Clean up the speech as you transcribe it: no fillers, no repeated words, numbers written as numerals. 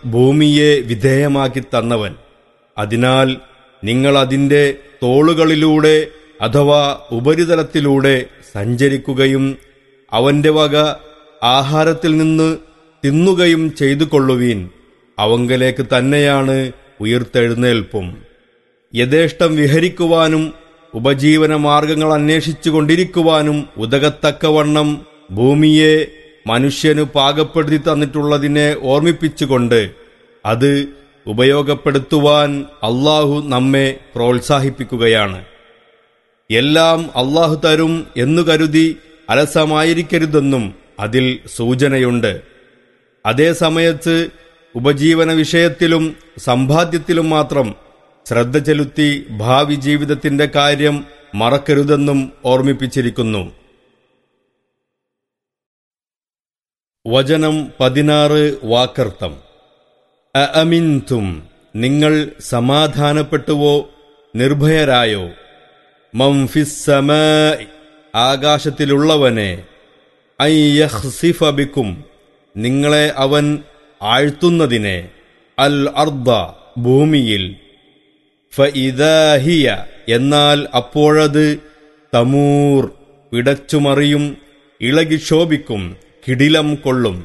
ഭൂമിയെ വിധേയമാക്കി തന്നവൻ. അതിനാൽ നിങ്ങൾ അതിന്റെ തോളുകളിലൂടെ അഥവാ ഉപരിതലത്തിലൂടെ സഞ്ചരിക്കുകയും അവന്റെ വക ആഹാരത്തിൽ നിന്ന് തിന്നുകയും ചെയ്തു കൊള്ളുവീൻ. അവങ്കലേക്ക് തന്നെയാണ് ഉയിർത്തെഴുന്നേൽപ്പും. യഥേഷ്ടം വിഹരിക്കുവാനും ഉപജീവന മാർഗങ്ങൾ അന്വേഷിച്ചുകൊണ്ടിരിക്കുവാനും ഉതകത്തക്കവണ്ണം ഭൂമിയെ മനുഷ്യനു പാകപ്പെടുത്തി തന്നിട്ടുള്ളതിനെ ഓർമ്മിപ്പിച്ചുകൊണ്ട് അത് ഉപയോഗപ്പെടുത്തുവാൻ അള്ളാഹു നമ്മെ പ്രോത്സാഹിപ്പിക്കുകയാണ്. എല്ലാം അള്ളാഹു തരും എന്നു കരുതി അലസമായിരിക്കരുതെന്നും അതിൽ സൂചനയുണ്ട്. അതേ സമയത്ത് ഉപജീവന വിഷയത്തിലും സമ്പാദ്യത്തിലും മാത്രം ശ്രദ്ധ ചെലുത്തി ഭാവി ജീവിതത്തിന്റെ കാര്യം മറക്കരുതെന്നും ഓർമ്മിപ്പിച്ചിരിക്കുന്നു. വചനം 16 വാക്കർത്ഥം. അഅമിൻതും, നിങ്ങൾ സമാധാനപ്പെട്ടുവോ, നിർഭയരായോ? മൻ ഫിസ്സമാഇ, ആകാശത്തിലുള്ളവനെ, അൻ യഖ്സിഫ ബിക്കും, നിങ്ങളെ അവൻ ആഴ്ത്തുന്നതിനെ, അൽ അർദ, ഭൂമിയിൽ, ഫഇദാ ഹിയ, എന്നാൽ അപ്പോഴത് തമൂർ, പിടച്ചുമറിയും, ഇളകി ശോഭിക്കും, കിടിലം കൊള്ളും.